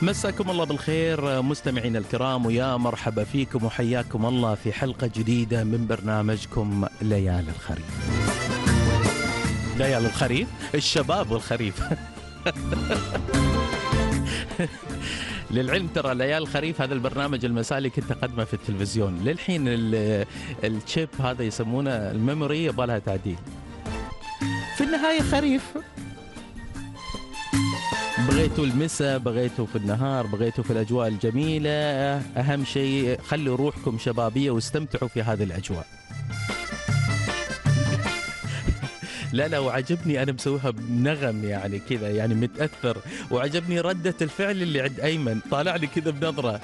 مساكم الله بالخير مستمعينا الكرام، ويا مرحبا فيكم وحياكم الله في حلقة جديدة من برنامجكم ليالي الخريف. ليالي الخريف، الشباب والخريف. للعلم ترى ليالي الخريف هذا البرنامج المسائي اللي كنت أقدمه في التلفزيون، للحين الشيب هذا يسمونه الميموري يبغى لها تعديل. في النهاية خريف، بغيتوا المساء، بغيتوا في النهار، بغيتوا في الأجواء الجميلة، أهم شيء خلوا روحكم شبابية واستمتعوا في هذه الأجواء. لا وعجبني أنا مسويها بنغم يعني كذا، يعني متأثر، وعجبني ردة الفعل اللي عند أيمن، طالع لي كذا بنظرة.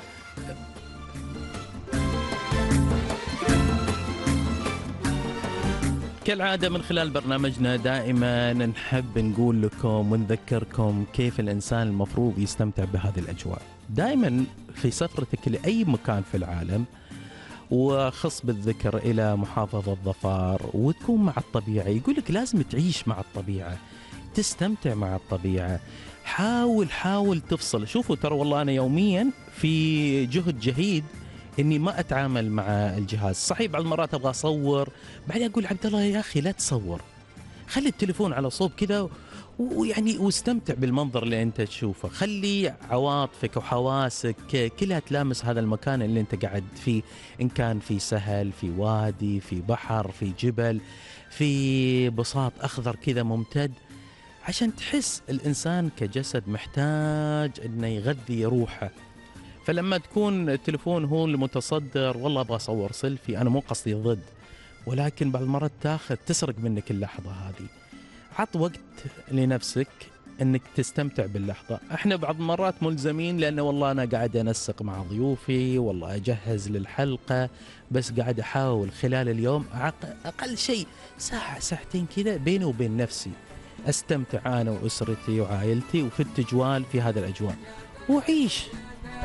كالعادة من خلال برنامجنا دائما نحب نقول لكم ونذكركم كيف الإنسان المفروض يستمتع بهذه الأجواء. دائما في سفرتك لأي مكان في العالم، وخص بالذكر إلى محافظة ظفار وتكون مع الطبيعة، يقولك لازم تعيش مع الطبيعة، تستمتع مع الطبيعة، حاول تفصل. شوفوا ترى والله أنا يوميا في جهد جهيد إني ما أتعامل مع الجهاز. صحيح بعض المرات أبغى أصور، بعدين أقول عبد الله يا أخي لا تصور، خلي التليفون على صوب كذا ويعني واستمتع بالمنظر اللي أنت تشوفه، خلي عواطفك وحواسك كلها تلامس هذا المكان اللي أنت قاعد فيه، إن كان في سهل، في وادي، في بحر، في جبل، في بساط أخضر كذا ممتد، عشان تحس الإنسان كجسد محتاج إنه يغذي روحه. فلما تكون التليفون هو المتصدر، والله أبغى أصور سيلفي، أنا مو قصدي ضد، ولكن بعض المرات تسرق منك اللحظة هذه. عط وقت لنفسك انك تستمتع باللحظة. احنا بعض المرات ملزمين، لانه والله انا قاعد انسق مع ضيوفي، والله اجهز للحلقة، بس قاعد احاول خلال اليوم اقل شيء ساعة ساعتين كذا بيني وبين نفسي، استمتع انا واسرتي وعائلتي وفي التجوال في هذا الاجواء، وعيش